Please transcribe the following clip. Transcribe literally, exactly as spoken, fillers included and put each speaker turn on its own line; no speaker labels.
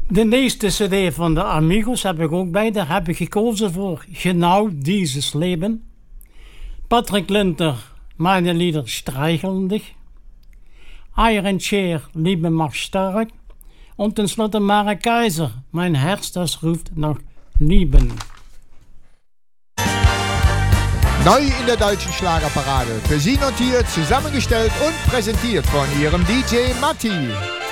De nieuwste cd van de Amigos heb ik ook bij. Daar heb ik gekozen voor Genau dieses Leben. Patrick Linter, meine Lieder streicheln dich. Iron Chair, Liebe macht stark. Und tenslotte Mara Kaiser, mein Herz das ruft nach Lieben.
Neu in der deutschen Schlagerparade. Für Sie notiert, zusammengestellt und präsentiert von Ihrem D J Matti.